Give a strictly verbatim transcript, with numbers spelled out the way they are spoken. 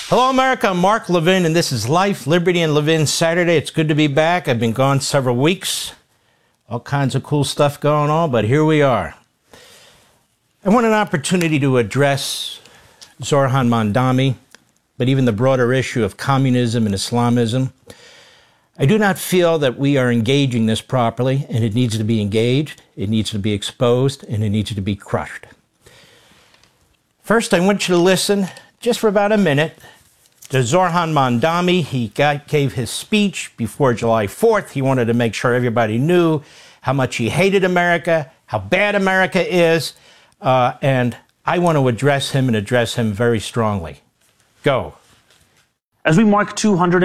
Hello, America. I'm Mark Levin, and this is Life, Liberty, and Levin Saturday. It's good to be back. I've been gone several weeks. All kinds of cool stuff going on, but here we are. I want an opportunity to address Zohran Mamdani, but even the broader issue of communism and Islamism. I do not feel that we are engaging this properly, and it needs to be engaged, it needs to be exposed, and it needs to be crushed. First, I want you to listen, just for about a minute, to Zohran Mamdani. He got, gave his speech before July fourth. He wanted to make sure everybody knew how much he hated America, how bad America is, uh, and I want to address him and address him very strongly. Go. As we mark two hundred